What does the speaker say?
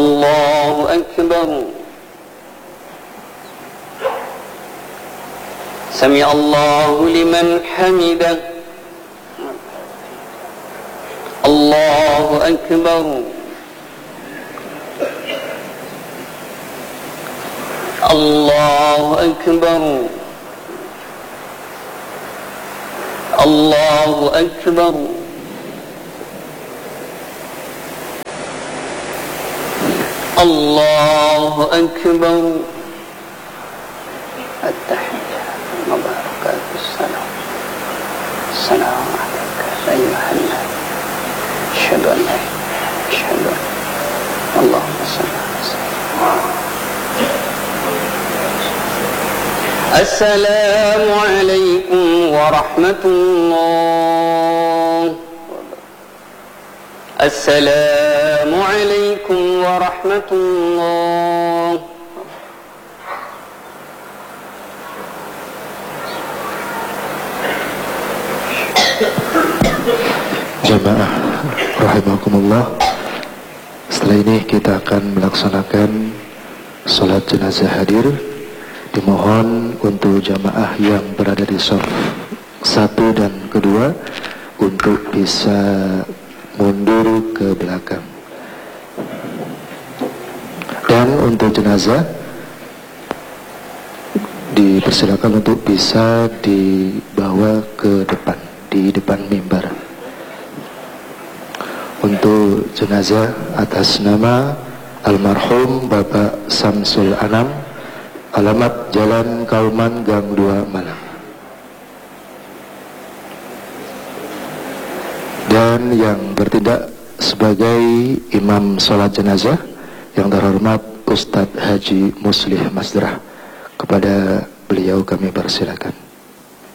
الله أكبر سمع الله لمن حمده الله أكبر الله أكبر الله أكبر الله أكبر التحيات المباركات السلام السلام عليك أيها النبي أشهد أن لا إله أشهد أن اللهم صل على سيدنا السلام عليكم ورحمة الله السلام عليكم ورحمة الله Jamaah rahimakumullah, setelah ini kita akan melaksanakan salat jenazah hadir. Dimohon untuk jamaah yang berada di shaf 1 dan kedua untuk bisa mundur ke belakang. Dan untuk jenazah dipersilakan untuk bisa dibawa ke depan, di depan mimbar. Untuk jenazah atas nama almarhum Bapak Samsul Anam, alamat Jalan Kauman Gang 2 Malang. Dan yang bertindak sebagai imam sholat jenazah yang terhormat Ustadz Haji Muslih Masdrah, kepada beliau kami persilakan.